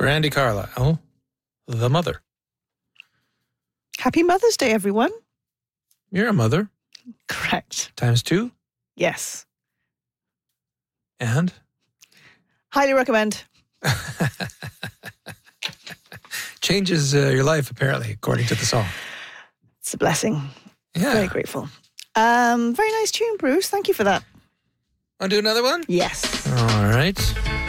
Brandi Carlile, the mother. Happy Mother's Day, everyone. You're a mother. Correct. Times 2. Yes. And? Highly recommend. Changes your life, apparently, according to the song. It's a blessing. Yeah. Very grateful. Very nice tune, Bruce. Thank you for that. Want to do another one? Yes. All right.